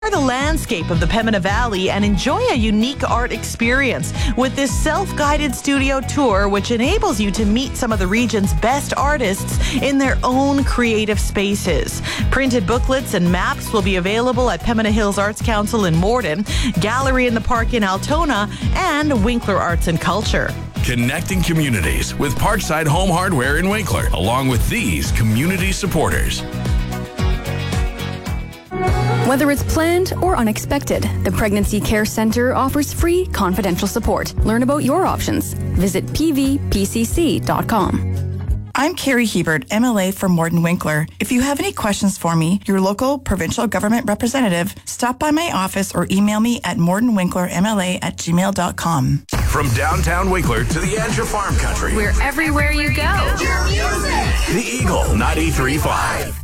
The landscape of the Pembina Valley and enjoy a unique art experience with this self-guided studio tour, which enables you to meet some of the region's best artists in their own creative spaces. Printed booklets and maps will be available at Pembina Hills Arts Council in Morden, Gallery in the Park in Altona, and Winkler Arts and Culture. Connecting communities with Parkside Home Hardware in Winkler, along with these community supporters. Whether it's planned or unexpected, the Pregnancy Care Centre offers free, confidential support. Learn about your options. Visit pvpcc.com. I'm Carrie Hebert, MLA for Morden Winkler. If you have any questions for me, your local provincial government representative, stop by my office or email me at mordenwinklermla@gmail.com. From downtown Winkler to the edge of farm country. We're everywhere you go. Your music. The Eagle 93.5.